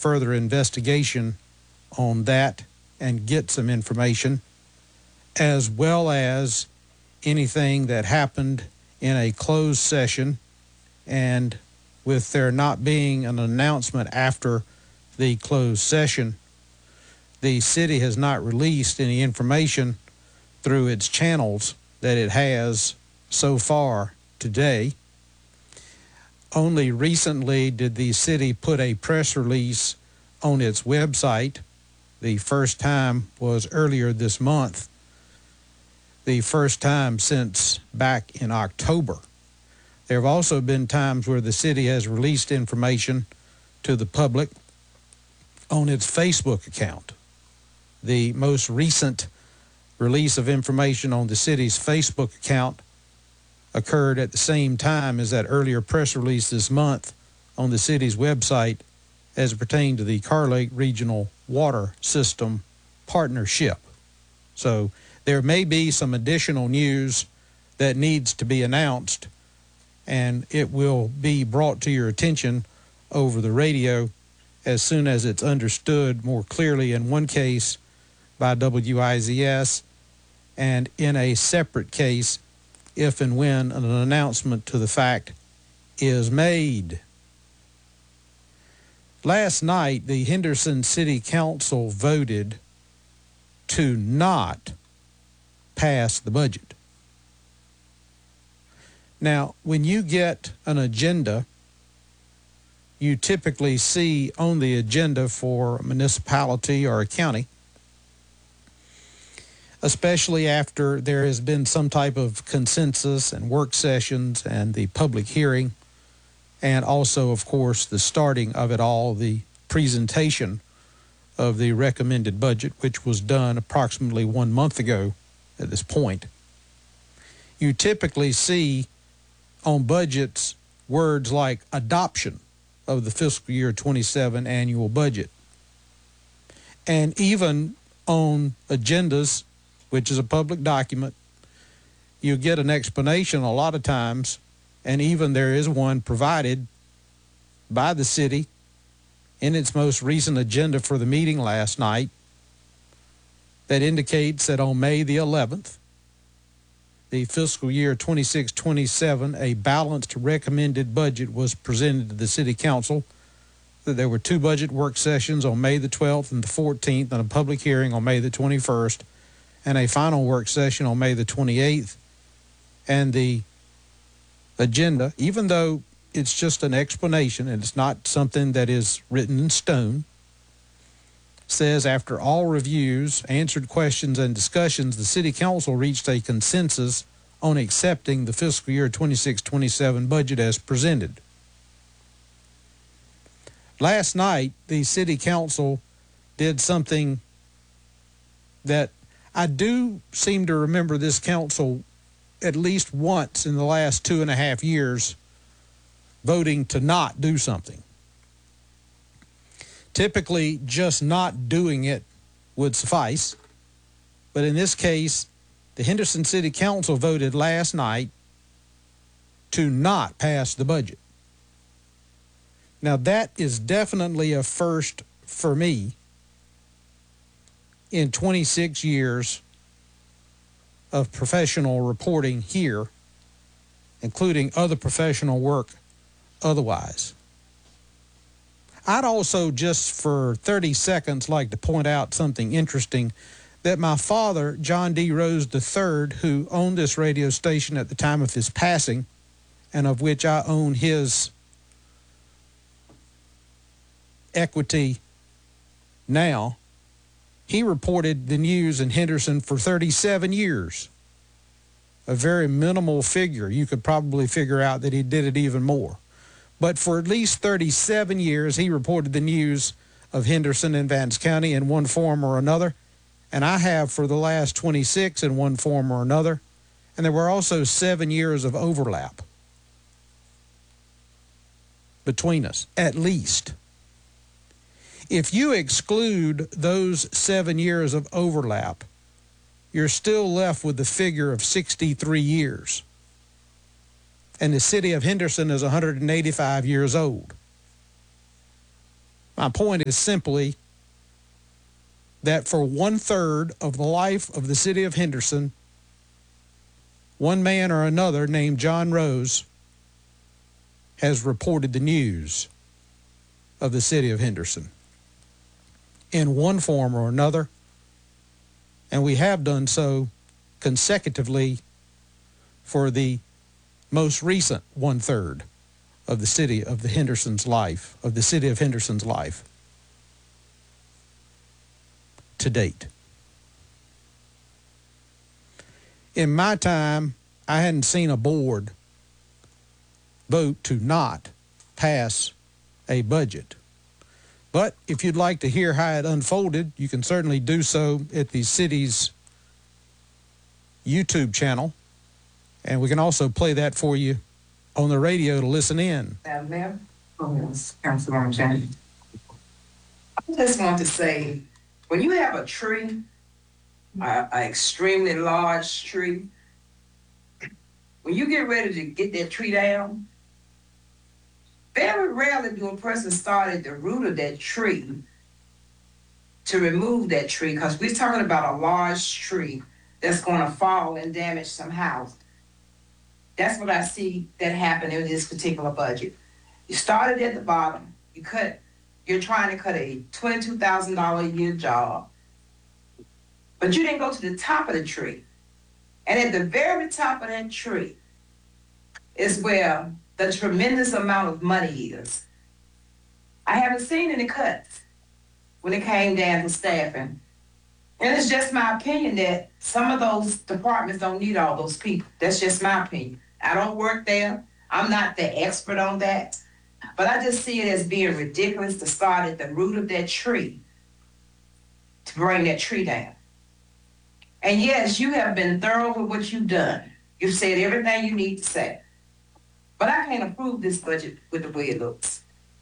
further investigation on that and get some information, as well as anything that happened in a closed session, and with there not being an announcement after the closed session, the city has not released any information through its channels that it has so far today. Only recently did the city put a press release on its website. The first time was earlier this month, the first time since back in October. There have also been times where the city has released information to the public on its Facebook account. The most recent release of information on the city's Facebook account occurred at the same time as that earlier press release this month on the city's website as it pertained to the Carr Lake Regional Water System Partnership. So there may be some additional news that needs to be announced, and it will be brought to your attention over the radio as soon as it's understood more clearly, in one case by WIZS, and in a separate case if and when an announcement to the fact is made. Last night, the Henderson City Council voted to not pass the budget. Now, when you get an agenda, you typically see on the agenda for a municipality or a county, especially after there has been some type of consensus and work sessions and the public hearing, and also, of course, the starting of it all, the presentation of the recommended budget, which was done approximately 1 month ago at this point. You typically see on budgets words like adoption of the fiscal year 27 annual budget. And even on agendas, which is a public document, you get an explanation a lot of times, and even there is one provided by the city in its most recent agenda for the meeting last night that indicates that on May the 11th, the fiscal year 26-27, a balanced recommended budget was presented to the City Council, that there were 2 budget work sessions on May the 12th and the 14th, and a public hearing on May the 21st, and a final work session on May the 28th. And the agenda, even though it's just an explanation and it's not something that is written in stone, says after all reviews, answered questions, and discussions, the City Council reached a consensus on accepting the fiscal year 26-27 budget as presented. Last night, the City Council did something that I do seem to remember this council at least once in the last 2.5 years voting to not do something. Typically, just not doing it would suffice. But in this case, the Henderson City Council voted last night to not pass the budget. Now, that is definitely a first for me in 26 years of professional reporting here, including other professional work otherwise. I'd also, just for 30 seconds, like to point out something interesting, that my father, John D. Rose III, who owned this radio station at the time of his passing, and of which I own his equity now, he reported the news in Henderson for 37 years. A very minimal figure. You could probably figure out that he did it even more. But for at least 37 years, he reported the news of Henderson and Vance County in one form or another. And I have for the last 26 in one form or another. And there were also 7 years of overlap between us, at least. If you exclude those 7 years of overlap, you're still left with the figure of 63 years. And the city of Henderson is 185 years old. My point is simply that for 1/3 of the life of the city of Henderson, one man or another named John Rose has reported the news of the city of Henderson in one form or another, and we have done so consecutively for the most recent 1/3 of the city of the Henderson's life, of the city of Henderson's life to date. In my time, I hadn't seen a board vote to not pass a budget. But if you'd like to hear how it unfolded, you can certainly do so at the city's YouTube channel. And we can also play that for you on the radio to listen in. Madam Mayor, Councilwoman James. I just want to say, when you have a tree, an extremely large tree, when you get ready to get that tree down, very rarely do a person start at the root of that tree to remove that tree, because we're talking about a large tree that's going to fall and damage some house. That's what I see that happen in this particular budget. You started at the bottom, you're trying to cut a $22,000 a year job, but you didn't go to the top of the tree. And at the very top of that tree is where the tremendous amount of money is. I haven't seen any cuts when it came down to staffing. And it's just my opinion that some of those departments don't need all those people. That's just my opinion. I don't work there. I'm not the expert on that. But I just see it as being ridiculous to start at the root of that tree to bring that tree down. And yes, you have been thorough with what you've done. You've said everything you need to say. But I can't approve this budget with the way it looks.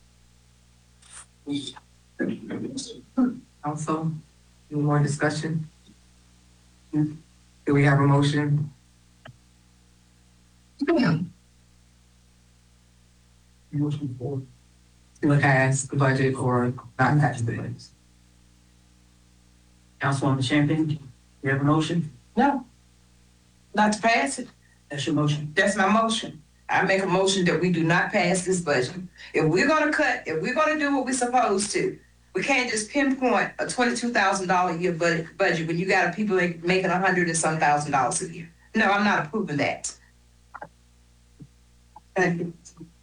Also, any more discussion? Do we have a motion? Motion for to pass the budget or not pass the budget. Councilwoman Champion, you have a motion? No, not to pass it. That's your motion. That's my motion. I make a motion that we do not pass this budget. If we're gonna cut, if we're gonna do what we're supposed to, we can't just pinpoint a $22,000 a year budget when you got people making $100 and some thousand a year. No, I'm not approving that. Thank you.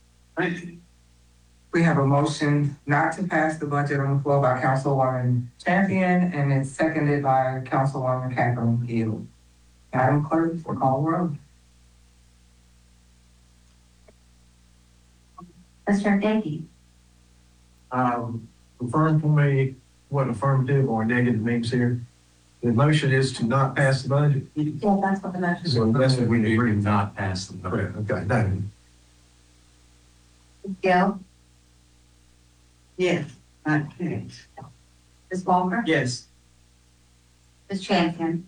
We have a motion not to pass the budget on the floor by Councilwoman Champion, and it's seconded by Councilwoman Catherine Hill. Madam Clerk, call roll. Mr. Dickey. Confirm for me what affirmative or negative means here. The motion is to not pass the budget. Yeah, that's what the motion is. So that's what we need. agree to not pass the budget. Okay, no. Gill, Yes. Okay. Ms. Walker, Yes. Ms. Champion,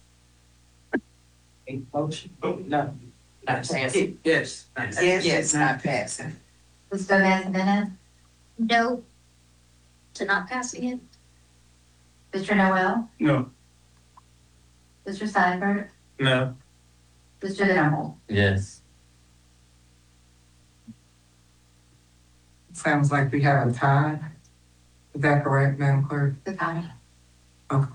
Motion? No. Not passing. Yes. Yes, not passing. Ms. Gomez Bennett, No. To not passing it? Mr. Noel, No. Mr. Seibert, No. Mr. Venable. Yes. Sounds like we have a tie. Is that correct, Madam Clerk? The county. Okay.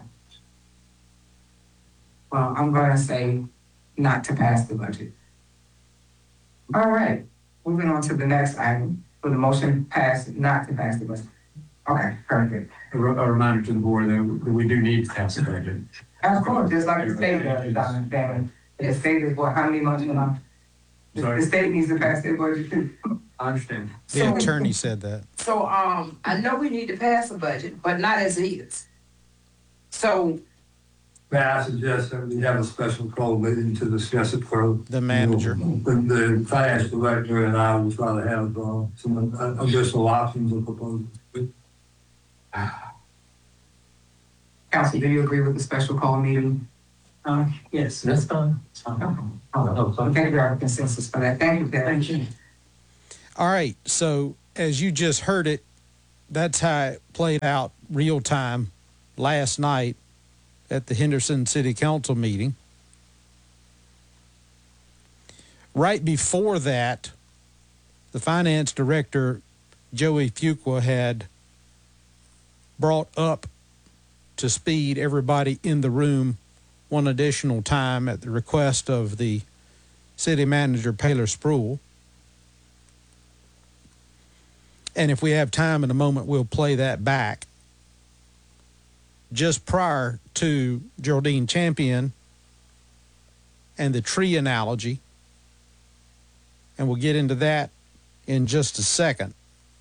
Well, I'm gonna say not to pass the budget. All right, moving on to the next item, for the motion passed not to pass the budget. Okay, perfect. A reminder to the board that we do need to pass the budget. Of course, just like the state does, Dr. Damon. The state is what, how many months now? The state needs to pass their budget too. I understand. The attorney said that. So, I know we need to pass a budget, but not as it is. So, May I suggest that we have a special call meeting to discuss it further? The manager. The finance director and I will try to have some additional options of proposals. Council, do you agree with the special call meeting? Yes, that's fine. It's fine. I think we have a consensus for that. Thank you, Pat. Thank you. All right, so as you just heard it, that's how it played out real time last night at the Henderson City Council meeting. Right before that, the finance director, Joey Fuqua, had brought up to speed everybody in the room one additional time at the request of the city manager, Paler Spruill. And if we have time in a moment, we'll play that back. Just prior to Geraldine Champion and the tree analogy, and we'll get into that in just a second.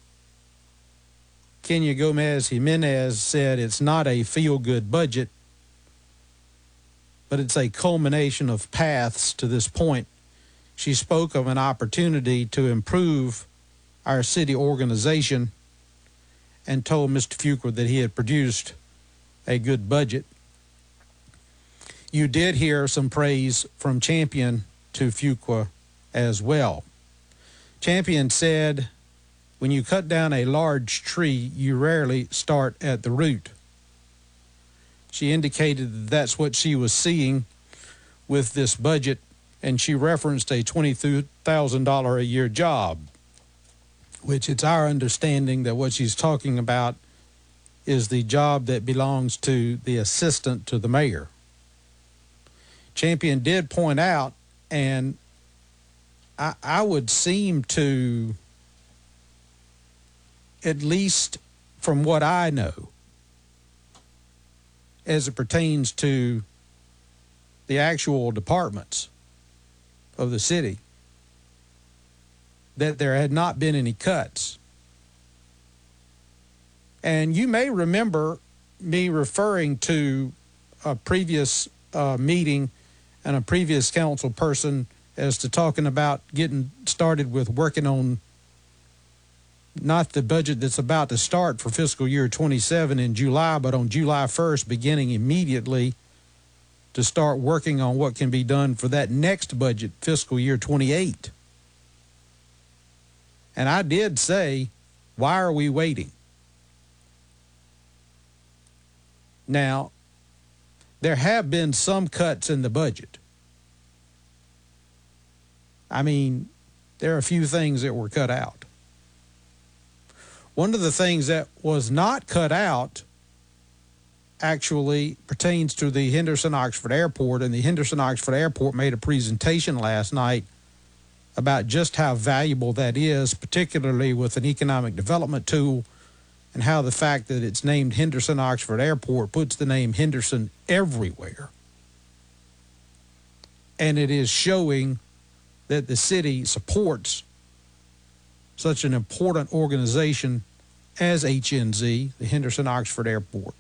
Kenya Gomez Jimenez said it's not a feel-good budget, but it's a culmination of paths to this point. She spoke of an opportunity to improve our city organization and told Mr. Fuqua that he had produced a good budget. You did hear some praise from Champion to Fuqua as well. Champion said, when you cut down a large tree, you rarely start at the root. She indicated that that's what she was seeing with this budget, and she referenced a $22,000 a year job, which it's our understanding that what she's talking about is the job that belongs to the assistant to the mayor. Champion did point out, and I would seem to, at least from what I know, as it pertains to the actual departments of the city, that there had not been any cuts. And you may remember me referring to a previous meeting and a previous council person as to talking about getting started with working on not the budget that's about to start for fiscal year 27 in July, but on July 1st, beginning immediately to start working on what can be done for that next budget, fiscal year 28. And I did say, why are we waiting? Now, there have been some cuts in the budget. I mean, there are a few things that were cut out. One of the things that was not cut out actually pertains to the Henderson-Oxford Airport, and the Henderson-Oxford Airport made a presentation last night about just how valuable that is, particularly with an economic development tool, and how the fact that it's named Henderson-Oxford Airport puts the name Henderson everywhere. And it is showing that the city supports such an important organization as HNZ, the Henderson-Oxford Airport.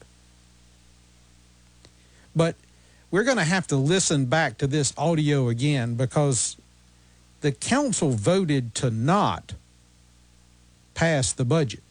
But we're going to have to listen back to this audio again because the council voted to not pass the budget.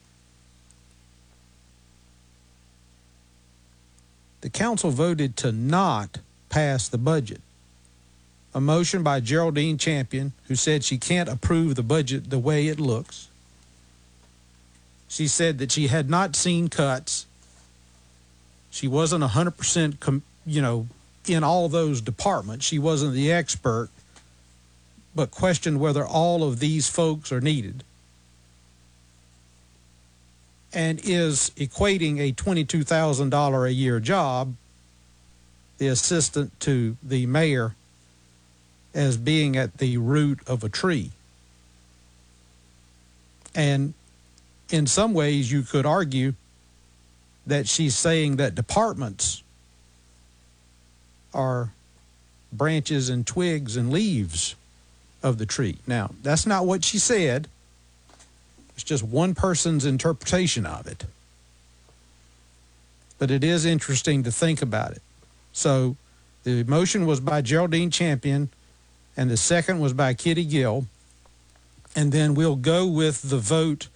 The council voted to not pass the budget. A motion by Geraldine Champion, who said she can't approve the budget the way it looks. She said that she had not seen cuts. She wasn't 100%, in all those departments. She wasn't the expert, but questioned whether all of these folks are needed. And is equating a $22,000 a year job, the assistant to the mayor, as being at the root of a tree. And in some ways, you could argue that she's saying that departments are branches and twigs and leaves of the tree. Now, that's not what she said. It's just one person's interpretation of it. But it is interesting to think about it. So the motion was by Geraldine Champion, and the second was by Kitty Gill. And then we'll go with the vote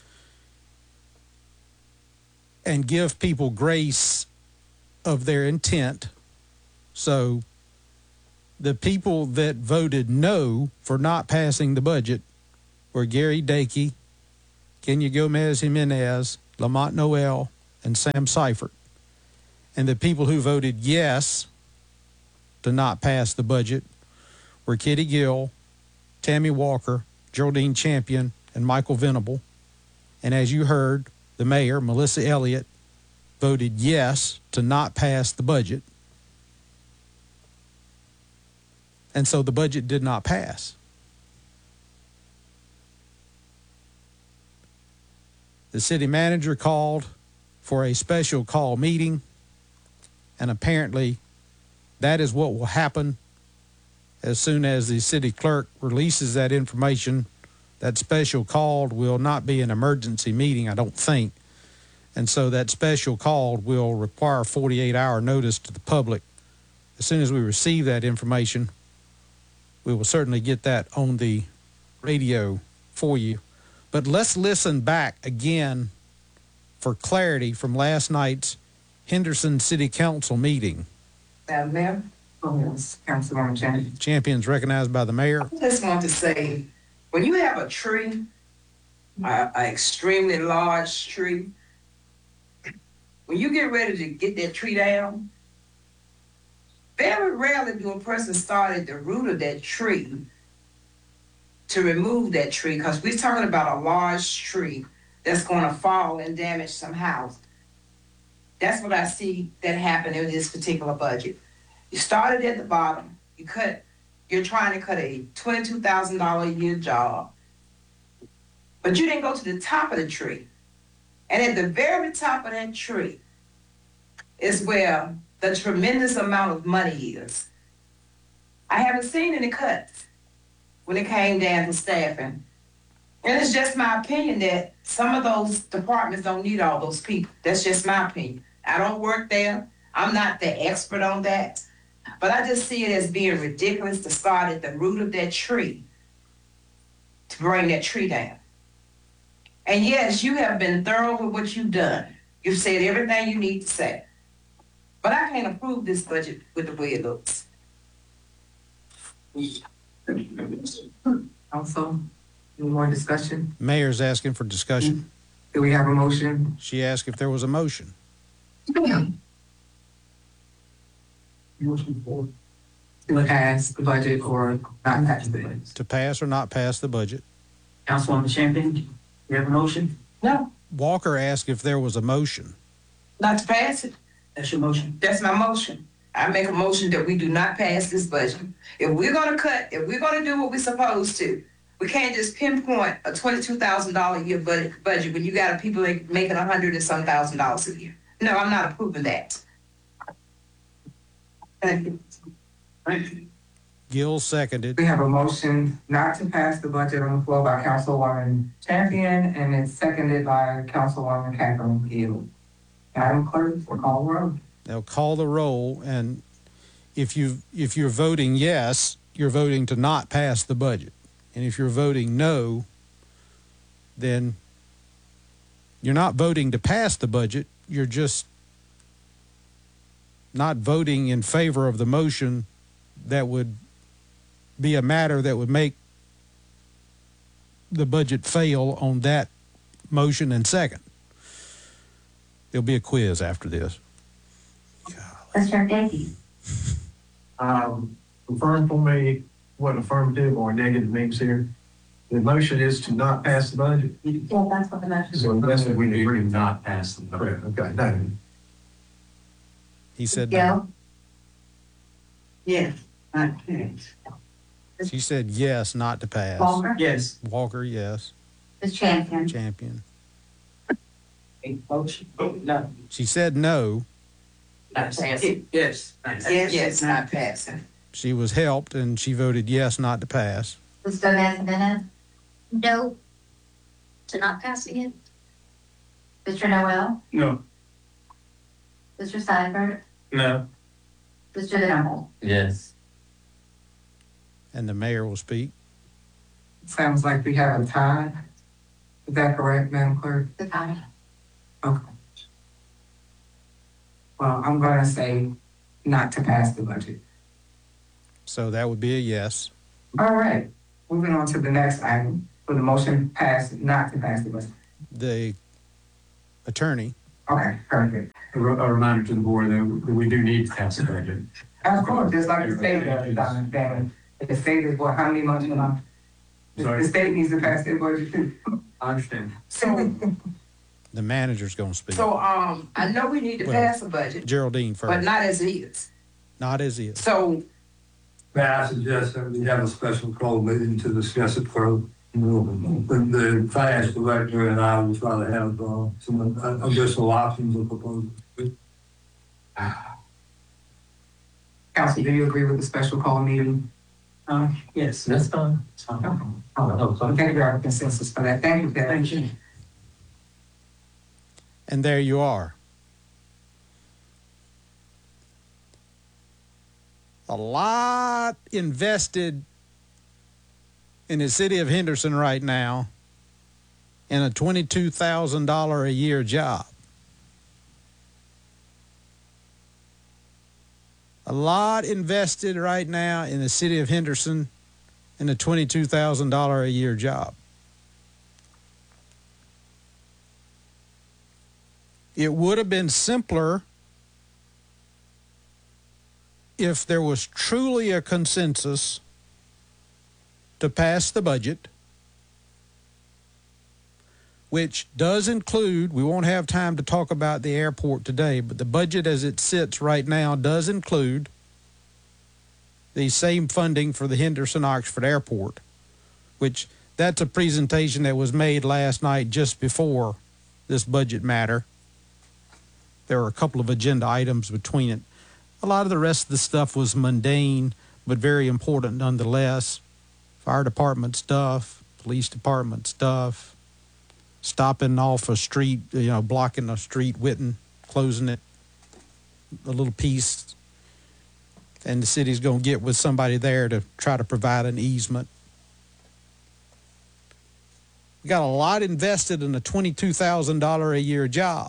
and give people grace of their intent. So the people that voted no for not passing the budget were Gary Dakey, Kenya Gomez Jimenez, Lamont Noel, and Sam Seifert. And the people who voted yes to not pass the budget were Kitty Gill, Tammy Walker, Geraldine Champion, and Michael Venable. And as you heard, the mayor, Melissa Elliott, voted yes to not pass the budget. And so the budget did not pass. The city manager called for a special call meeting, and apparently that is what will happen as soon as the city clerk releases that information. That special call will not be an emergency meeting, I don't think. And so that special call will require 48-hour notice to the public. As soon as we receive that information, we will certainly get that on the radio for you. But let's listen back again for clarity from last night's Henderson City Council meeting. Madam Mayor? Yes, Councilwoman Jennings. Champions recognized by the mayor. I just want to say, when you have a tree, an extremely large tree, when you get ready to get that tree down, very rarely do a person start at the root of that tree to remove that tree, because we're talking about a large tree that's going to fall and damage some house. That's what I see that happened in this particular budget. You started at the bottom, you're trying to cut a $22,000 a year job, but you didn't go to the top of the tree. And at the very top of that tree is where the tremendous amount of money is. I haven't seen any cuts when it came down to staffing. And it's just my opinion that some of those departments don't need all those people. That's just my opinion. I don't work there. I'm not the expert on that. But I just see it as being ridiculous to start at the root of that tree to bring that tree down. And yes, you have been thorough with what you've done. You've said everything you need to say. But I can't approve this budget with the way it looks. Also, any more discussion? Mayor's asking for discussion. Do we have a motion? She asked if there was a motion. Motion for. To pass the budget or not pass the budget? To pass or not pass the budget. Councilwoman Champion, you have a motion? No, Walker asked if there was a motion. not to pass it. That's your motion? That's my motion. I make a motion that we do not pass this budget. If we're gonna cut, if we're gonna do what we're supposed to, we can't just pinpoint a $22,000 a year budget when you got people making $100 and some $1,000 a year. No, I'm not approving that. Thank you. Gill seconded. We have a motion not to pass the budget on the floor by Councilwoman Champion, and it's seconded by Councilwoman Catherine Gill. Madam Clerk, we'll call the roll. They'll call the roll, and if you're voting yes, you're voting to not pass the budget. And if you're voting no, then you're not voting to pass the budget. You're just not voting in favor of the motion that would be a matter that would make the budget fail on that motion and second. There'll be a quiz after this. Mr. Davies. Confirm for me what affirmative or negative means here. The motion is to not pass the budget. Yeah, that's what the motion is. So that's what we We agree. do not pass the budget. Okay, no. He said no. Gill, Yes, not pass. She said yes, not to pass. Walker, Yes. Walker, yes. Ms. Champion, Champion. Motion? No. She said no. Not pass it. Yes. Yes, not passing. She was helped, and she voted yes, not to pass. Ms. Gomez Jimenez, No. To not pass again? Mr. Noel, No. Mr. Seifert, No. Mr. Venable. Yes. And the mayor will speak. Sounds like we have a tie. Is that correct, Madam Clerk? The tie. Okay. Well, I'm gonna say not to pass the budget. So that would be a yes. All right, moving on to the next item, for the motion passed not to pass the budget. The attorney. Okay, perfect. A reminder to the board that we do need to pass the budget. Of course, just like the state does, Dr. Damon. The state is what, how many months now? Sorry? The state needs to pass their budget too. I understand. So, The manager's going to speak. so, I know we need to Well, pass a budget, Geraldine but first. not as is. Not as is. So, May I suggest that we have a special call meeting to discuss it further? The finance director and I would try to have some additional options of proposals. Council, do you agree with the special call meeting? Yes, that's fine. It's fine. I think we have a consensus for that. Thank you, Kevin. Thank you. And there you are. A lot invested in the city of Henderson right now in a $22,000 a year job. A lot invested right now in the city of Henderson in a $22,000 a year job. It would have been simpler if there was truly a consensus to pass the budget, which does include, we won't have time to talk about the airport today, but the budget as it sits right now does include the same funding for the Henderson-Oxford Airport, which that's a presentation that was made last night just before this budget matter. There were a couple of agenda items between it. A lot of the rest of the stuff was mundane, but very important nonetheless. Fire department stuff, police department stuff, stopping off a street, blocking a street, Witten, closing it, a little piece, and the city's going to get with somebody there to try to provide an easement. We got a lot invested in a $22,000 a year job.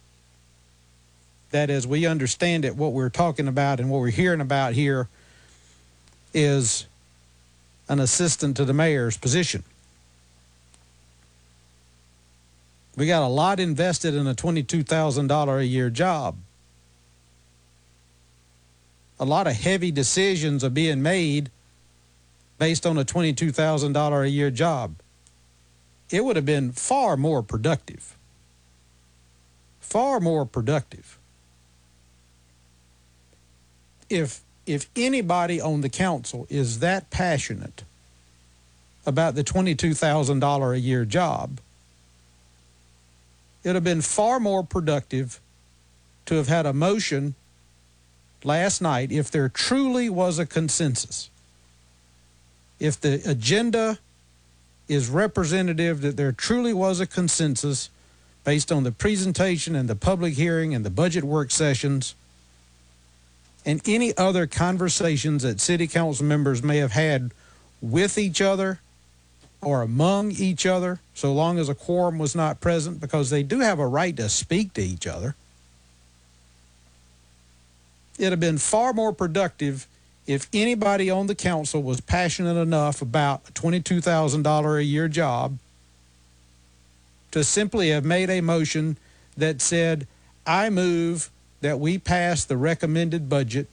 That, as we understand it, what we're talking about and what we're hearing about here is an assistant to the mayor's position. We got a lot invested in a $22,000 a year job. A lot of heavy decisions are being made based on a $22,000 a year job. It would have been far more productive if anybody on the council is that passionate about the $22,000 a year job, it would have been far more productive to have had a motion last night if there truly was a consensus. If the agenda is representative that there truly was a consensus based on the presentation and the public hearing and the budget work sessions and any other conversations that city council members may have had with each other or among each other, so long as a quorum was not present, because they do have a right to speak to each other. It'd have been far more productive if anybody on the council was passionate enough about a $22,000 a year job to simply have made a motion that said, I move that we pass the recommended budget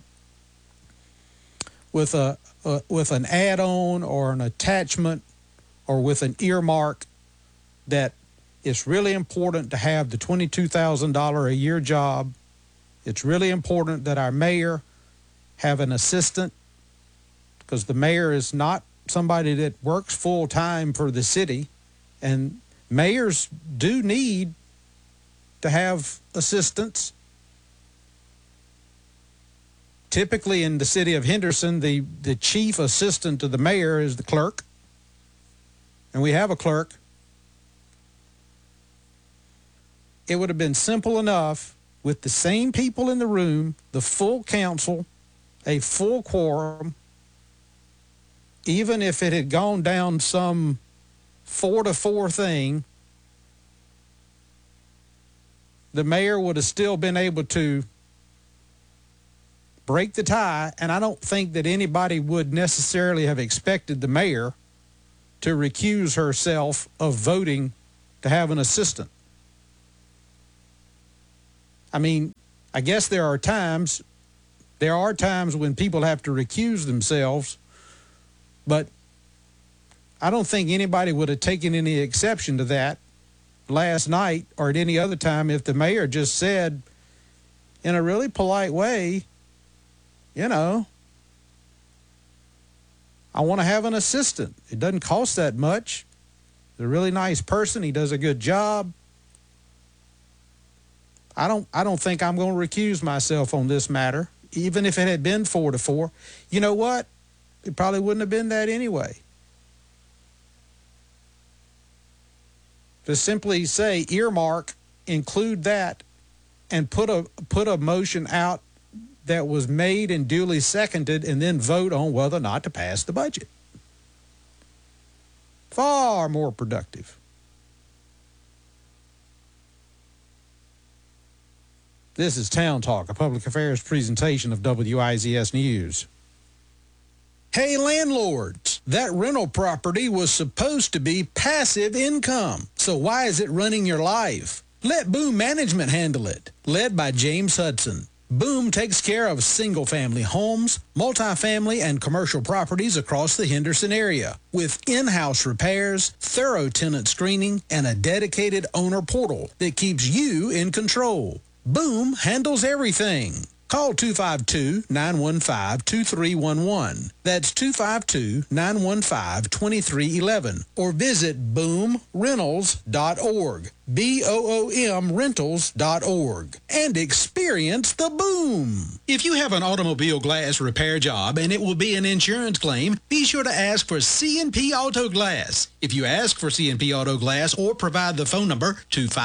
with an add-on or an attachment or with an earmark that it's really important to have the $22,000 a year job. It's really important that our mayor have an assistant, because the mayor is not somebody that works full-time for the city, and mayors do need to have assistants. Typically in the city of Henderson, the chief assistant to the mayor is the clerk, and we have a clerk. It would have been simple enough with the same people in the room, the full council, a full quorum, even if it had gone down some 4-4 thing, the mayor would have still been able to break the tie, and I don't think that anybody would necessarily have expected the mayor to recuse herself of voting to have an assistant. I mean, I guess there are times when people have to recuse themselves, but I don't think anybody would have taken any exception to that last night or at any other time if the mayor just said in a really polite way, you know, I want to have an assistant. It doesn't cost that much. He's a really nice person. He does a good job. I don't think I'm going to recuse myself on this matter, even if it had been 4-4. You know what? It probably wouldn't have been that anyway. To simply say earmark, include that, and put a motion out that was made and duly seconded, and then vote on whether or not to pass the budget. Far more productive. This is Town Talk, a public affairs presentation of WIZS News. Hey, landlords, that rental property was supposed to be passive income. So why is it running your life? Let Boom Management handle it. Led by James Hudson. Boom takes care of single-family homes, multifamily, and commercial properties across the Henderson area with in-house repairs, thorough tenant screening, and a dedicated owner portal that keeps you in control. Boom handles everything. Call 252-915-2311. That's 252-915-2311. Or visit boomrentals.org. BOOM rentals.org. And experience the boom. If you have an automobile glass repair job and it will be an insurance claim, be sure to ask for C&P Auto Glass. If you ask for C&P Auto Glass or provide the phone number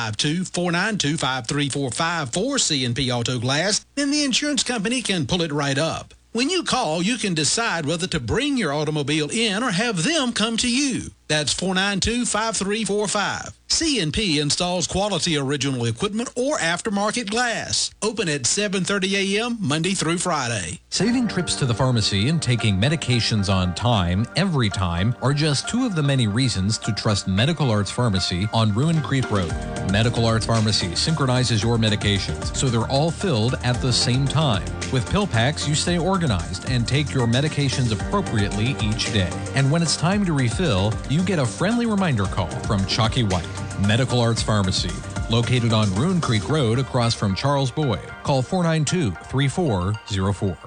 252-492-5345 for C&P Auto Glass, then the insurance company can pull it right up. When you call, you can decide whether to bring your automobile in or have them come to you. That's 492-5345. C&P installs quality original equipment or aftermarket glass. Open at 7:30 a.m. Monday through Friday. Saving trips to the pharmacy and taking medications on time, every time, are just two of the many reasons to trust Medical Arts Pharmacy on Ruin Creek Road. Medical Arts Pharmacy synchronizes your medications so they're all filled at the same time. With pill packs, you stay organized and take your medications appropriately each day. And when it's time to refill, you get a friendly reminder call from Chalky White. Medical Arts Pharmacy, located on Ruin Creek Road across from Charles Boyd. Call 492-3404.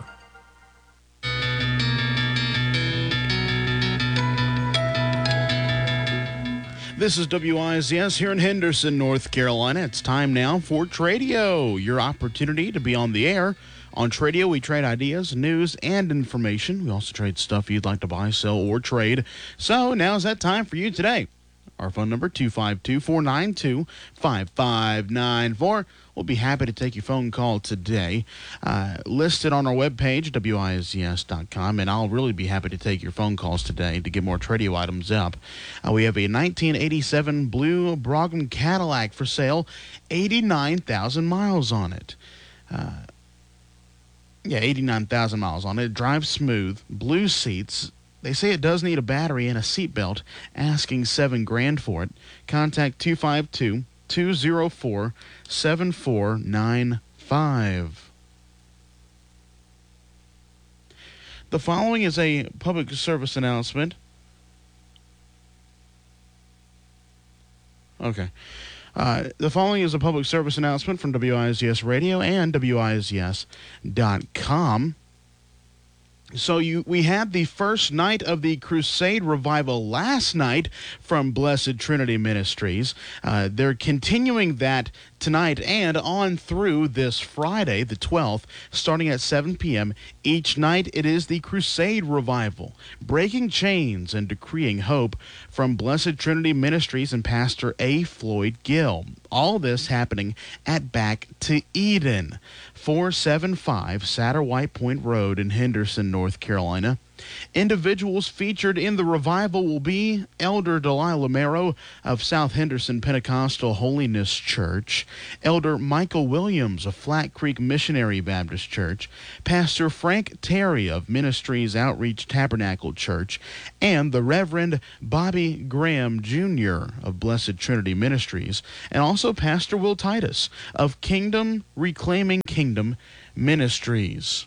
This is WIZS here in Henderson, North Carolina. It's time now for Tradio, your opportunity to be on the air. On Tradio, we trade ideas, news, and information. We also trade stuff you'd like to buy, sell, or trade. So now's that time for you today. Our phone number, 252-492-5594. We'll be happy to take your phone call today. Listed on our webpage, WIZS.com, and I'll really be happy to take your phone calls today to get more Tradio items up. We have a 1987 blue Brougham Cadillac for sale, 89,000 miles on it. 89,000 miles on it. It drives smooth, blue seats. They say it does need a battery and a seatbelt, asking $7,000 for it. Contact 252-204-7495. The following is a public service announcement. Okay. The following is a public service announcement from WIZS Radio and WIZS.com. So we had the first night of the Crusade Revival last night from Blessed Trinity Ministries. They're continuing that tonight and on through this Friday, the 12th, starting at 7 p.m. Each night it is the Crusade Revival, breaking chains and decreeing hope from Blessed Trinity Ministries and Pastor A. Floyd Gill. All this happening at Back to Eden, 475 Satterwhite Point Road in Henderson, North Carolina. Individuals featured in the revival will be Elder Delilah Marrow of South Henderson Pentecostal Holiness Church, Elder Michael Williams of Flat Creek Missionary Baptist Church, Pastor Frank Terry of Ministries Outreach Tabernacle Church, and the Reverend Bobby Graham Jr. of Blessed Trinity Ministries, and also Pastor Will Titus of Kingdom Reclaiming Kingdom Ministries.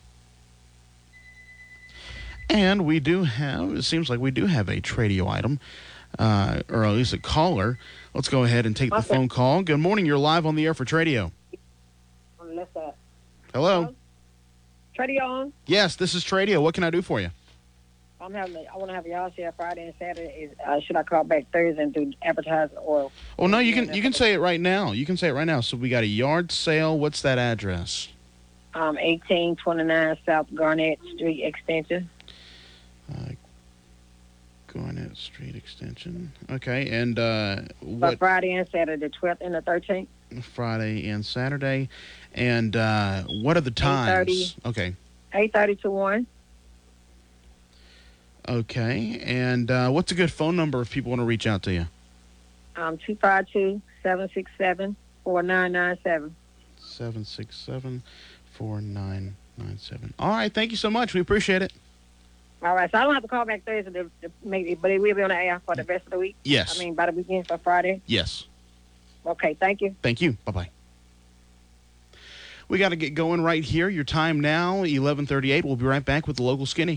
And we do have, it seems like we do have a Tradio item, or at least a caller. Let's go ahead and take the phone call. Good morning, you're live on the air for Tradio. Hello? Tradio on? Yes, this is Tradio. What can I do for you? I want to have y'all share Friday and Saturday. Should I call back Thursday and do advertise or? Oh no, you can say it right now. You can say it right now. So we got a yard sale. What's that address? 1829 South Garnett Street Extension. Garnett Street Extension. Okay, and what? Friday and Saturday, 12th and the 13th. Friday and Saturday, and what are the times? 8:30. Okay. 8:30 to 1. Okay, and what's a good phone number if people want to reach out to you? 252-767-4997. 767-4997. All right, thank you so much. We appreciate it. All right, so I don't have to call back Thursday to make it, but it will be on the air for the rest of the week? Yes. I mean, by the weekend for Friday? Yes. Okay, thank you. Thank you. Bye-bye. We got to get going right here. Your time now, 11:38. We'll be right back with the local skinny.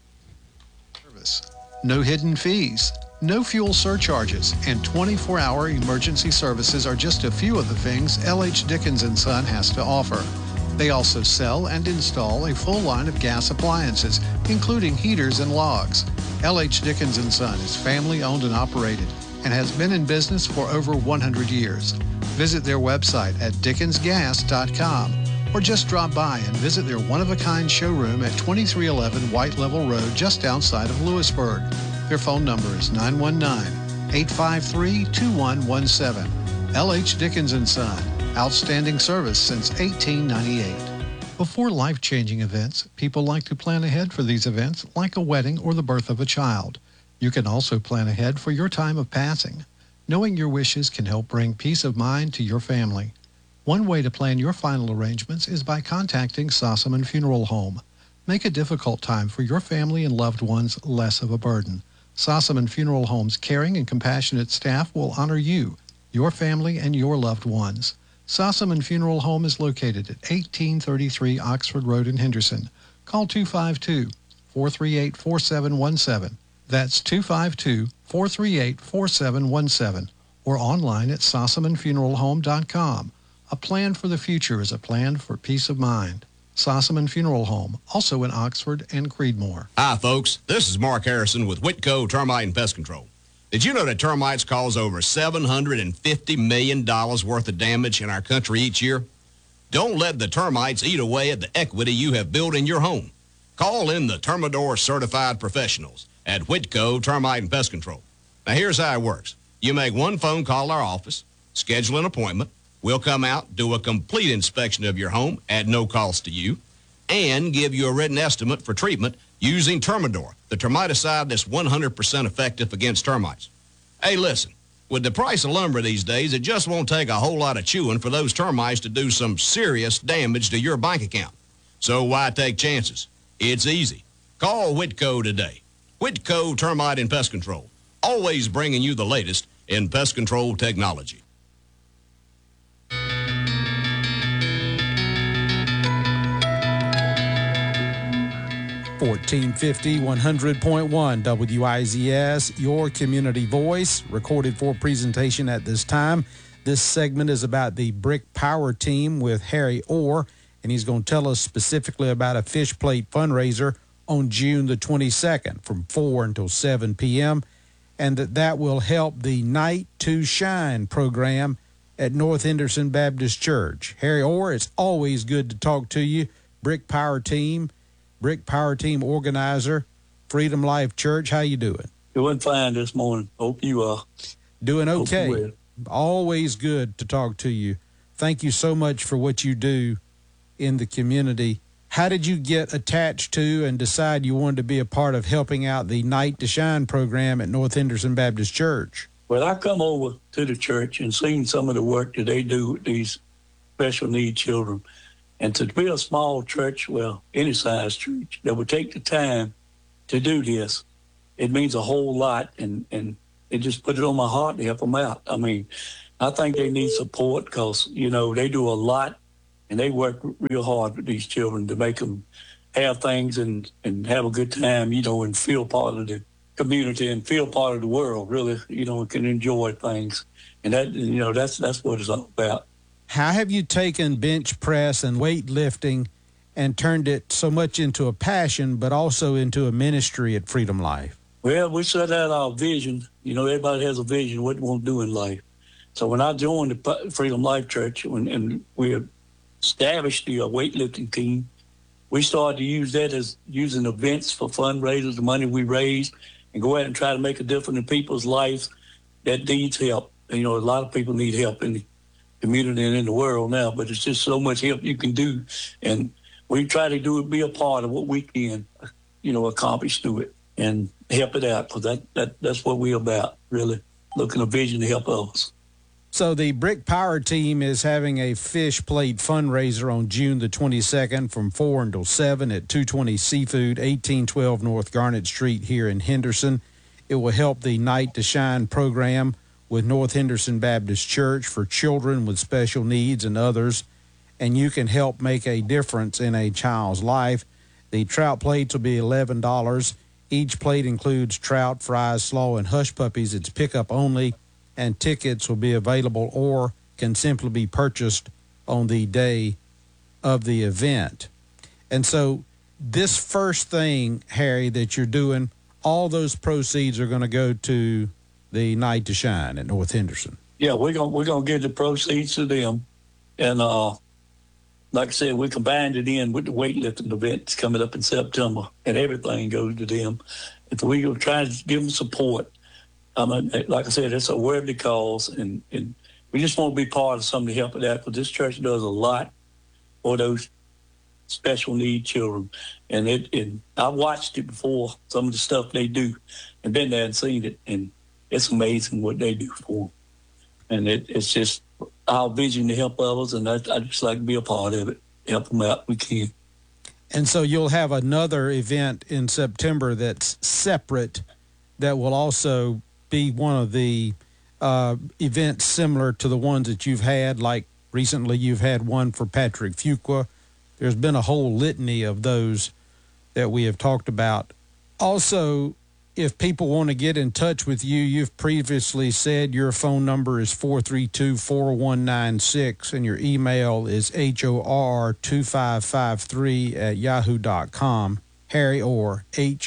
No hidden fees, no fuel surcharges, and 24-hour emergency services are just a few of the things L.H. Dickens & Son has to offer. They also sell and install a full line of gas appliances, including heaters and logs. L.H. Dickens & Son is family-owned and operated and has been in business for over 100 years. Visit their website at dickensgas.com or just drop by and visit their one-of-a-kind showroom at 2311 White Level Road just outside of Lewisburg. Their phone number is 919-853-2117. L.H. Dickens & Son. Outstanding service since 1898. Before life-changing events, people like to plan ahead for these events like a wedding or the birth of a child. You can also plan ahead for your time of passing. Knowing your wishes can help bring peace of mind to your family. One way to plan your final arrangements is by contacting Sossaman Funeral Home. Make a difficult time for your family and loved ones less of a burden. Sossaman Funeral Home's caring and compassionate staff will honor you, your family, and your loved ones. Sossaman Funeral Home is located at 1833 Oxford Road in Henderson. Call 252-438-4717. That's 252-438-4717. Or online at sossamanfuneralhome.com. A plan for the future is a plan for peace of mind. Sossaman Funeral Home, also in Oxford and Creedmoor. Hi, folks. This is Mark Harrison with Whitco Termite and Pest Control. Did you know that termites cause over $750 million worth of damage in our country each year? Don't let the termites eat away at the equity you have built in your home. Call in the Termador certified professionals at Whitco Termite and Pest Control. Now, here's how it works. You make one phone call to our office, schedule an appointment. We'll come out, do a complete inspection of your home at no cost to you, and give you a written estimate for treatment using Termador, the termiticide that's 100% effective against termites. Hey, listen, with the price of lumber these days, it just won't take a whole lot of chewing for those termites to do some serious damage to your bank account. So why take chances? It's easy. Call Whitco today. Whitco Termite and Pest Control, always bringing you the latest in pest control technology. 1450 100.1 WIZS, your community voice, recorded for presentation at this time. This segment is about the Brick Power Team with Harry Orr, and he's going to tell us specifically about a fish plate fundraiser on June the 22nd from 4 until 7 p.m., and that will help the Night to Shine program at North Henderson Baptist Church. Harry Orr, it's always good to talk to you. Brick Power Team organizer, Freedom Life Church. How you doing? Doing fine this morning. Hope you are. Doing okay. Always good to talk to you. Thank you so much for what you do in the community. how did you get attached to and decide you wanted to be a part of helping out the Night to Shine program at North Henderson Baptist Church? Well, I come over to the church and seen some of the work that they do with these special needs children. And to be a small church, well, any size church, that would take the time to do this, it means a whole lot, and it just put it on my heart to help them out. I mean, I think they need support because, you know, they do a lot, and they work real hard with these children to make them have things and have a good time, you know, and feel part of the community and feel part of the world, really, you know, and can enjoy things. And that, you know, that's what it's all about. How have you taken bench press and weightlifting and turned it so much into a passion, but also into a ministry at Freedom Life? Well, we set out our vision. You know, everybody has a vision, what they want to do in life. So when I joined the Freedom Life Church and we established the weightlifting team, we started to use that as using events for fundraisers, the money we raised, and go out and try to make a difference in people's lives that needs help. And, you know, a lot of people need help in the community and in the world now, but it's just so much help you can do. And we try to do it, be a part of what we can, you know, accomplish through it and help it out, because that's what we're about, really, looking at a vision to help others. So the Brick Power team is having a fish plate fundraiser on June the 22nd from 4 until 7 at 220 Seafood, 1812 North Garnet Street here in Henderson. It will help the Night to Shine program with North Henderson Baptist Church for children with special needs and others, and you can help make a difference in a child's life. The trout plates will be $11. Each plate includes trout, fries, slaw, and hush puppies. It's pickup only, and tickets will be available or can simply be purchased on the day of the event. And so this first thing, Harry, that you're doing, all those proceeds are going to go to the Night to Shine at North Henderson. Yeah, we're gonna give the proceeds to them, and like I said, we combined it in with the weightlifting events coming up in September, and everything goes to them. And so we're trying to give them support. Like I said, it's a worthy cause, and we just want to be part of something to help it out, because this church does a lot for those special needs children. And I've watched it before, some of the stuff they do, and been there and seen it, and it's amazing what they do for them. And it's just our vision to help others, and I just like to be a part of it, help them out we can. And so you'll have another event in September that's separate that will also be one of the events similar to the ones that you've had, like recently you've had one for Patrick Fuqua. There's been a whole litany of those that we have talked about. Also, if people want to get in touch with you, you've previously said your phone number is 432-4196 and your email is HOR2553@yahoo.com. Harry Orr,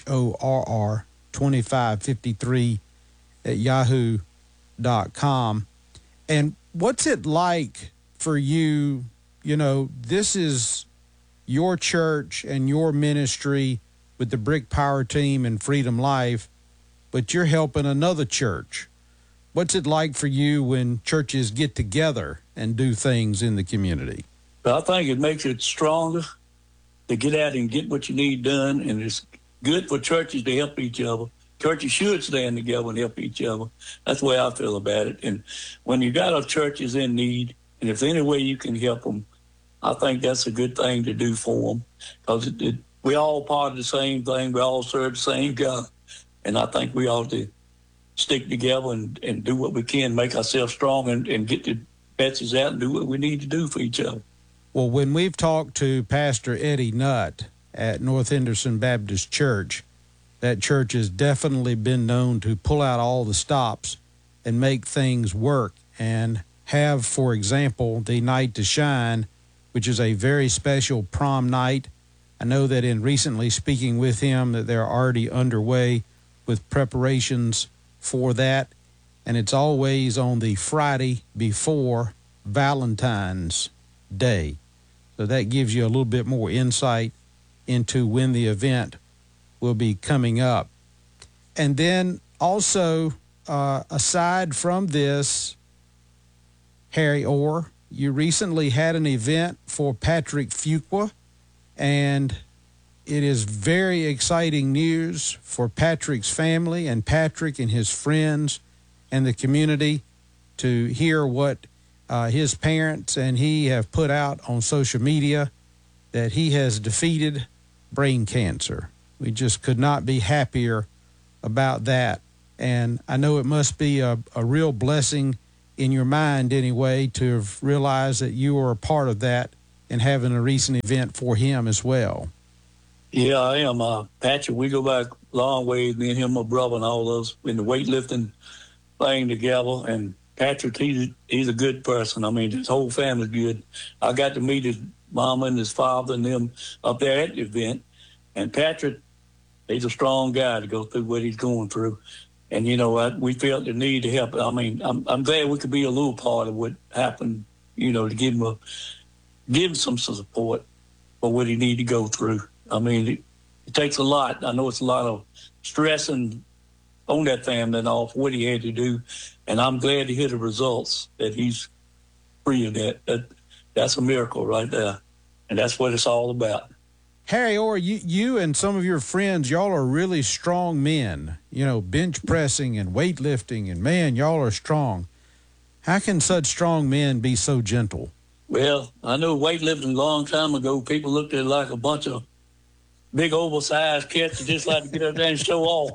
HORR2553@yahoo.com. And what's it like for you? You know, this is your church and your ministry with the Brick Power team and Freedom Life, but you're helping another church. What's it like for you when churches get together and do things in the community? But I think it makes it stronger to get out and get what you need done, and it's good for churches to help each other. Churches should stand together and help each other. That's the way I feel about it. And when you got a church is in need, and if there's any way you can help them, I think that's a good thing to do for them, because we all part of the same thing. We all serve the same God. And I think we ought to stick together and do what we can, make ourselves strong and get the messages out and do what we need to do for each other. Well, when we've talked to Pastor Eddie Nutt at North Henderson Baptist Church, that church has definitely been known to pull out all the stops and make things work and have, for example, the Night to Shine, which is a very special prom night. I know that in recently speaking with him that they're already underway with preparations for that, and it's always on the Friday before Valentine's Day. So that gives you a little bit more insight into when the event will be coming up. And then also, aside from this, Harry Orr, you recently had an event for Patrick Fuqua, And it is very exciting news for Patrick's family and Patrick and his friends and the community to hear what his parents and he have put out on social media, that he has defeated brain cancer. We just could not be happier about that. And I know it must be a real blessing in your mind anyway to have realized that you were a part of that and having a recent event for him as well. Yeah, I am. Patrick, we go back a long ways, me and him, my brother, and all of us in the weightlifting thing together. And Patrick, he's a good person. I mean, his whole family's good. I got to meet his mama and his father and them up there at the event. And Patrick, he's a strong guy to go through what he's going through. And, you know what, we felt the need to help. I mean, I'm glad we could be a little part of what happened, you know, to give him some support for what he need to go through. I mean, it takes a lot. I know it's a lot of stress and on that family and all for what he had to do. And I'm glad to hear the results that he's free of that. That's a miracle right there. And that's what it's all about. Harry Orr, you and some of your friends, y'all are really strong men, you know, bench pressing and weightlifting, and man, y'all are strong. How can such strong men be so gentle? Well, I know weightlifting a long time ago, people looked at it like a bunch of big oversized cats that just like to get up there and show off.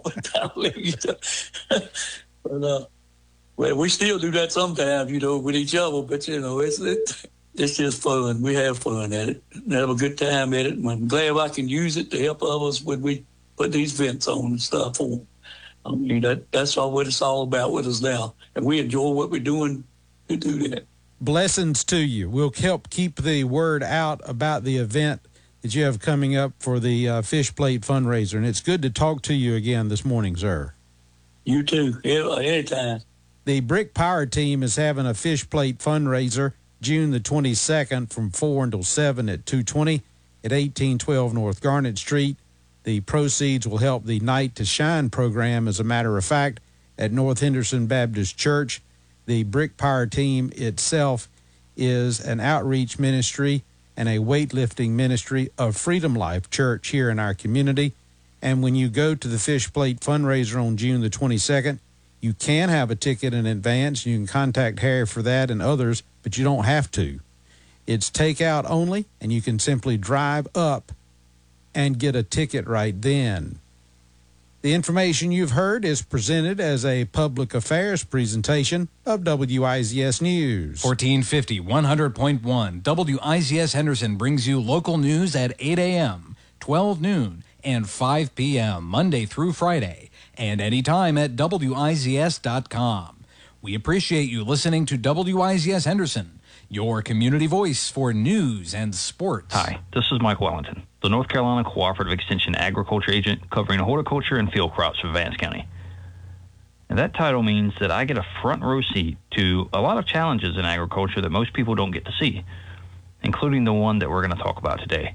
But well, we still do that sometimes, you know, with each other. But you know, it's just fun. We have fun at it. Have a good time at it. And I'm glad I can use it to help others when we put these events on and stuff for them. I mean, that's all what it's all about with us now, and we enjoy what we're doing to do that. Blessings to you. We'll help keep the word out about the event that you have coming up for the Fish Plate fundraiser. And it's good to talk to you again this morning, sir. You too. Anytime. The Brick Power Team is having a Fish Plate fundraiser June the 22nd from 4 until 7 at 220 at 1812 North Garnet Street. The proceeds will help the Night to Shine program, as a matter of fact, at North Henderson Baptist Church. The Brick Power Team itself is an outreach ministry and a weightlifting ministry of Freedom Life Church here in our community. And when you go to the Fish Plate fundraiser on June the 22nd, you can have a ticket in advance. You can contact Harry for that and others, but you don't have to. It's takeout only, and you can simply drive up and get a ticket right then. The information you've heard is presented as a public affairs presentation of WIZS News. 1450, 100.1. WIZS Henderson brings you local news at 8 a.m., 12 noon, and 5 p.m., Monday through Friday, and anytime at WIZS.com. We appreciate you listening to WIZS Henderson, your community voice for news and sports. Hi, this is Mike Wellington, the North Carolina Cooperative Extension Agriculture Agent covering horticulture and field crops for Vance County. And that title means that I get a front row seat to a lot of challenges in agriculture that most people don't get to see, including the one that we're going to talk about today.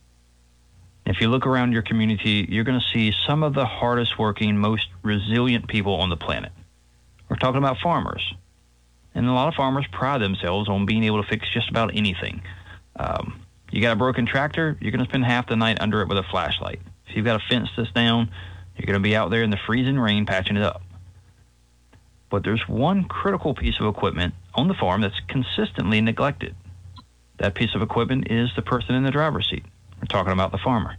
If you look around your community, you're going to see some of the hardest working, most resilient people on the planet. We're talking about farmers. And a lot of farmers pride themselves on being able to fix just about anything. You got a broken tractor, you're going to spend half the night under it with a flashlight. If you've got a fence that's down, you're going to be out there in the freezing rain patching it up. But there's one critical piece of equipment on the farm that's consistently neglected. That piece of equipment is the person in the driver's seat. We're talking about the farmer.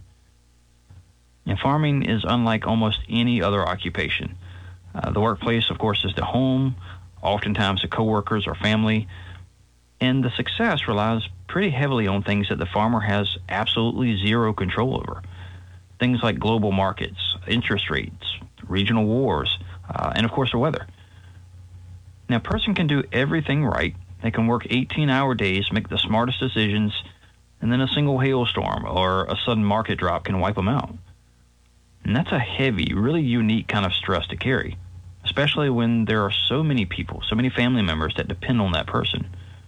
And farming is unlike almost any other occupation. The workplace, of course, is the home, oftentimes the coworkers or family, and the success relies pretty heavily on things that the farmer has absolutely zero control over. Things like global markets, interest rates, regional wars, and of course the weather. Now, a person can do everything right. They can work 18-hour days, make the smartest decisions, and then a single hailstorm or a sudden market drop can wipe them out. And that's a heavy, really unique kind of stress to carry, especially when there are so many people, so many family members that depend on that person.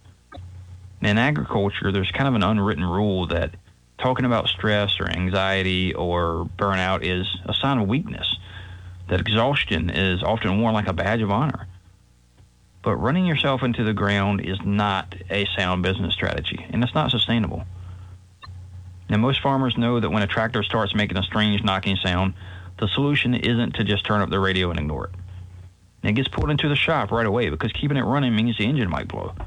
In agriculture, there's kind of an unwritten rule that talking about stress or anxiety or burnout is a sign of weakness, that exhaustion is often worn like a badge of honor. But running yourself into the ground is not a sound business strategy, and it's not sustainable. Now, most farmers know that when a tractor starts making a strange knocking sound, the solution isn't to just turn up the radio and ignore it. And it gets pulled into the shop right away because keeping it running means the engine might blow.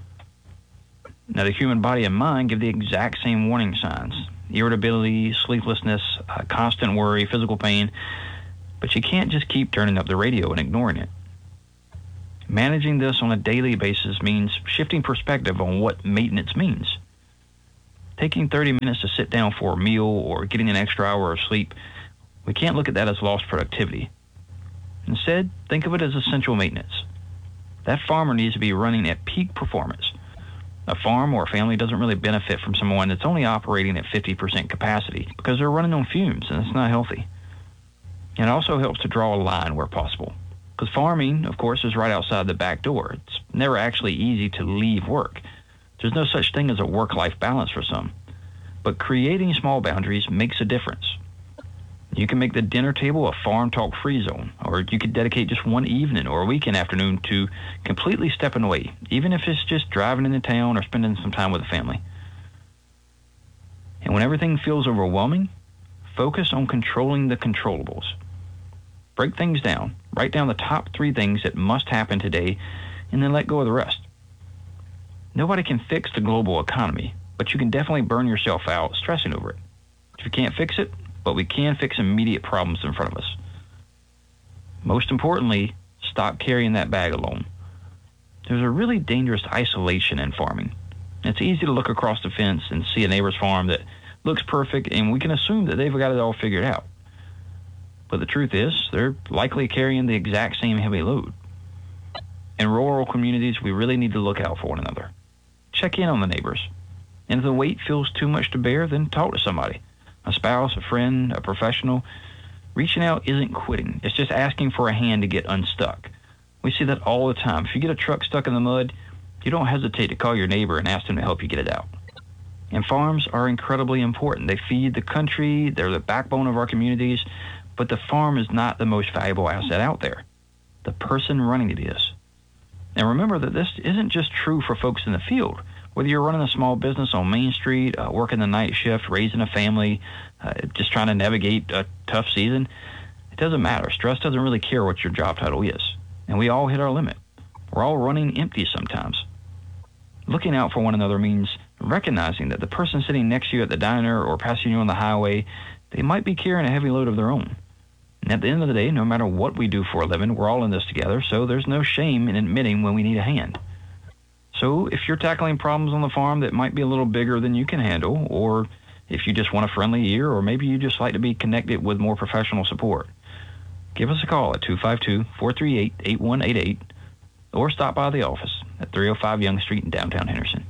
Now, the human body and mind give the exact same warning signs: irritability, sleeplessness, constant worry, physical pain. But you can't just keep turning up the radio and ignoring it. Managing this on a daily basis means shifting perspective on what maintenance means. Taking 30 minutes to sit down for a meal or getting an extra hour of sleep, we can't look at that as lost productivity. Instead, think of it as essential maintenance. That farmer needs to be running at peak performance. A farm or a family doesn't really benefit from someone that's only operating at 50% capacity because they're running on fumes, and it's not healthy. And it also helps to draw a line where possible, because farming, of course, is right outside the back door. It's never actually easy to leave work. There's no such thing as a work-life balance for some. But creating small boundaries makes a difference. You can make the dinner table a farm talk-free zone, or you could dedicate just one evening or a weekend afternoon to completely stepping away, even if it's just driving into town or spending some time with the family. And when everything feels overwhelming, focus on controlling the controllables. Break things down. Write down the top 3 things that must happen today, and then let go of the rest. Nobody can fix the global economy, but you can definitely burn yourself out stressing over it. If you can't fix it, but we can fix immediate problems in front of us. Most importantly, stop carrying that bag alone. There's a really dangerous isolation in farming. It's easy to look across the fence and see a neighbor's farm that looks perfect, and we can assume that they've got it all figured out. But the truth is, they're likely carrying the exact same heavy load. In rural communities, we really need to look out for one another. Check in on the neighbors. And if the weight feels too much to bear, then talk to somebody. A spouse, a friend, a professional. Reaching out isn't quitting. It's just asking for a hand to get unstuck. We see that all the time. If you get a truck stuck in the mud, you don't hesitate to call your neighbor and ask them to help you get it out. And farms are incredibly important. They feed the country. They're the backbone of our communities. But the farm is not the most valuable asset out there. The person running it is. And remember that this isn't just true for folks in the field. Whether you're running a small business on Main Street, working the night shift, raising a family, just trying to navigate a tough season, it doesn't matter. Stress doesn't really care what your job title is. And we all hit our limit. We're all running empty sometimes. Looking out for one another means recognizing that the person sitting next to you at the diner or passing you on the highway, they might be carrying a heavy load of their own. And at the end of the day, no matter what we do for a living, we're all in this together, so there's no shame in admitting when we need a hand. So if you're tackling problems on the farm that might be a little bigger than you can handle, or if you just want a friendly ear, or maybe you just like to be connected with more professional support, give us a call at 252-438-8188, or stop by the office at 305 Young Street in downtown Henderson.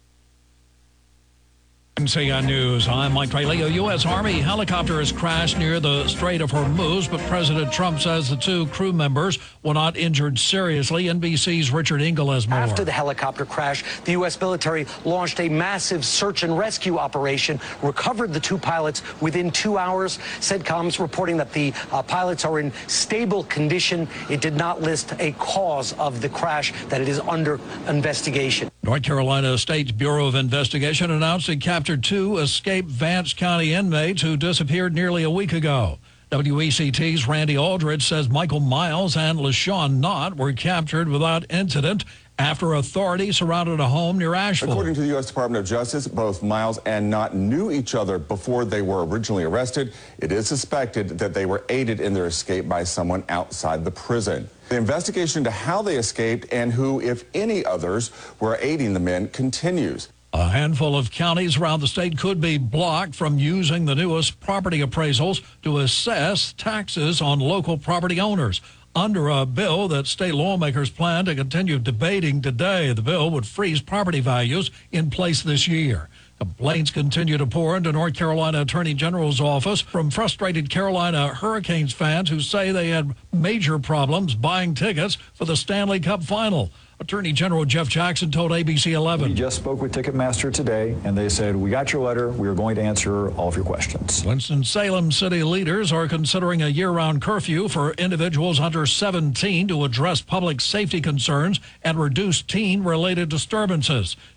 CN News, I'm Mike Traley. A U.S. Army helicopter has crashed near the Strait of Hormuz, but President Trump says the 2 crew members were not injured seriously. NBC's Richard Engel has more. After the helicopter crash, the U.S. military launched a massive search and rescue operation, recovered the 2 pilots within 2 hours. CENTCOM's reporting that the pilots are in stable condition. It did not list a cause of the crash, that it is under investigation. North Carolina State Bureau of Investigation announced it captured 2 escaped Vance County inmates who disappeared nearly a week ago. WECT's Randy Aldridge says Michael Miles and LaShawn Knott were captured without incident after authorities surrounded a home near Asheville. According to the U.S. Department of Justice, both Miles and Knott knew each other before they were originally arrested. It is suspected that they were aided in their escape by someone outside the prison. The investigation into how they escaped and who, if any others, were aiding the men continues. A handful of counties around the state could be blocked from using the newest property appraisals to assess taxes on local property owners. Under a bill that state lawmakers plan to continue debating today, the bill would freeze property values in place this year. Complaints continue to pour into North Carolina Attorney General's office from frustrated Carolina Hurricanes fans who say they had major problems buying tickets for the Stanley Cup Final. Attorney General Jeff Jackson told ABC 11. We just spoke with Ticketmaster today, and they said, we got your letter. We are going to answer all of your questions. Winston-Salem city leaders are considering a year-round curfew for individuals under 17 to address public safety concerns and reduce teen-related disturbances.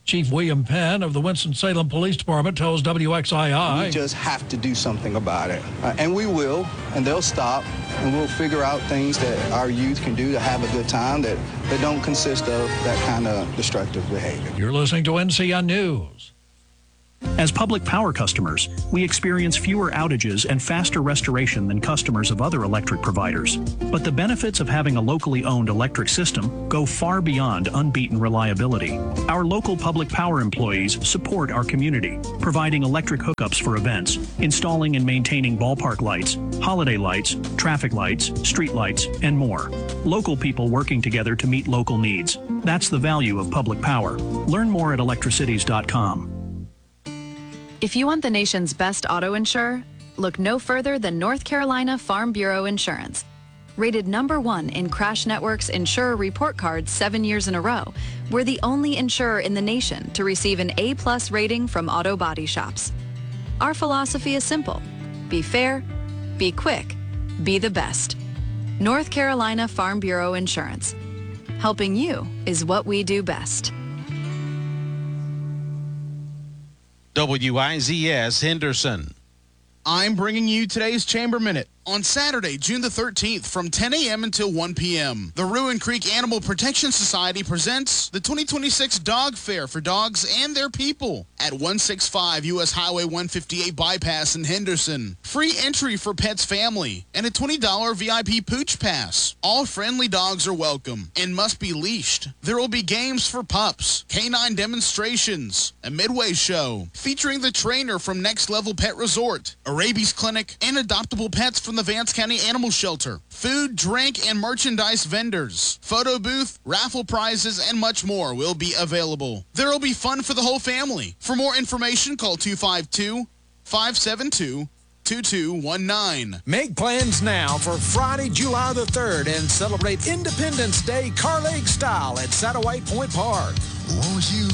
Chief William Penn of the Winston-Salem Police Department tells WXII. We just have to do something about it. And we will, and they'll stop, and we'll figure out things that our youth can do to have a good time that don't consist of that kind of destructive behavior. You're listening to NCN News. As public power customers, we experience fewer outages and faster restoration than customers of other electric providers. But the benefits of having a locally owned electric system go far beyond unbeaten reliability. Our local public power employees support our community, providing electric hookups for events, installing and maintaining ballpark lights, holiday lights, traffic lights, street lights, and more. Local people working together to meet local needs. That's the value of public power. Learn more at electricities.com. If you want the nation's best auto insurer, look no further than North Carolina Farm Bureau Insurance. Rated #1 in Crash Network's Insurer Report Card 7 years in a row, we're the only insurer in the nation to receive an A+ rating from auto body shops. Our philosophy is simple: be fair, be quick, be the best. North Carolina Farm Bureau Insurance. Helping you is what we do best. WIZS Henderson. I'm bringing you today's Chamber Minute. On Saturday, June the 13th, from 10 a.m. until 1 p.m., the Ruin Creek Animal Protection Society presents the 2026 Dog Fair for dogs and their people at 165 U.S. Highway 158 Bypass in Henderson. Free entry for Pets Family and a $20 VIP Pooch Pass. All friendly dogs are welcome and must be leashed. There will be games for pups, canine demonstrations, a midway show featuring the trainer from Next Level Pet Resort, a rabies clinic, and adoptable pets from the Vance County Animal Shelter, food, drink, and merchandise vendors, photo booth, raffle prizes, and much more will be available. There will be fun for the whole family. For more information, call 252-572-2219. Make plans now for Friday, July the 3rd and celebrate Independence Day Car Lake style at Satterwhite Point Park.